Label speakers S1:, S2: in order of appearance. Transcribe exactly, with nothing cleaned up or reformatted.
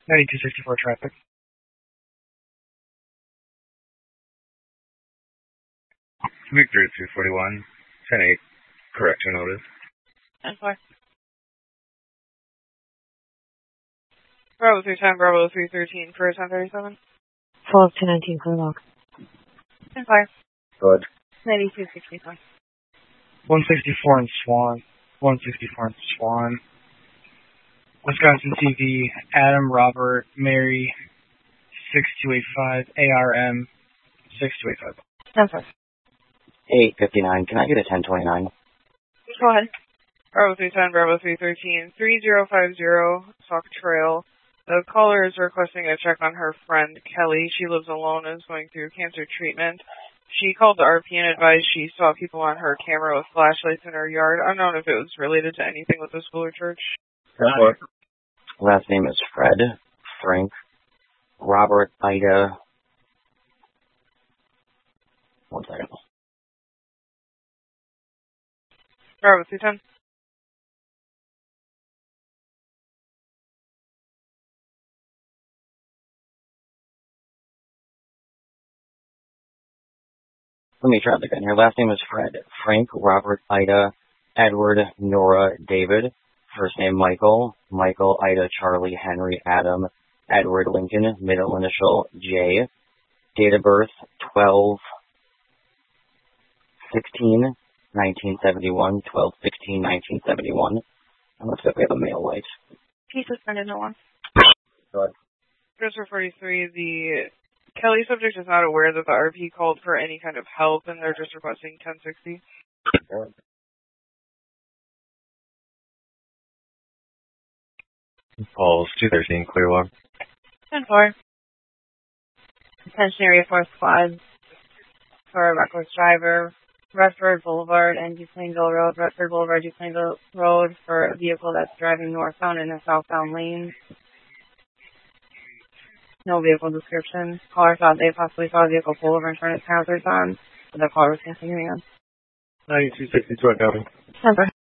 S1: ninety-two sixty-four traffic.
S2: Victor two forty-one, ten eight, correction notice.
S3: ten four. Bravo three ten, Bravo three thirteen for ten thirty-seven.
S4: twelve two nineteen, clear log.
S3: ten five.
S2: Good.
S3: ninety-two sixty-four.
S1: one sixty-four in Swan. one sixty-four in Swan. Wisconsin T V, Adam, Robert, Mary, six two eight five, A R M, six two eight five.
S3: ten five.
S5: eight fifty-nine, can I get a ten twenty-nine?
S3: Go ahead. Bravo three ten, Bravo three thirteen, three zero five zero, Sauk Trail. The caller is requesting a check on her friend, Kelly. She lives alone and is going through cancer treatment. She called the R P and advised she saw people on her camera with flashlights in her yard. Unknown if it was related to anything with the school or church.
S5: Last name is Fred, Frank, Robert, Ida. One second.
S3: Bravo three ten.
S5: Let me try that again. Her last name is Fred, Frank, Robert, Ida, Edward, Nora, David. First name Michael, Michael, Ida, Charlie, Henry, Adam, Edward, Lincoln, middle initial J. Date of birth twelve sixteen nineteen seventy-one, twelve sixteen nineteen seventy-one. And looks like we have a male light.
S3: He suspended no one.
S5: Go ahead.
S3: Christopher forty-three, the Kelly subject is not aware that the R P called for any kind of help, and they're just requesting ten sixty.
S2: Paul's two thirteen, clear log.
S3: ten four. Attention Area four Squad for reckless driver, Redford Boulevard and Duplainville Road, Redford Boulevard, Duplainville Road for a vehicle that's driving northbound in a southbound lane. No vehicle description. Caller thought they possibly saw a vehicle pull over and turn its hazards on, but the caller was continuing on.
S2: ninety-two sixty-two, I got him.
S3: ten four.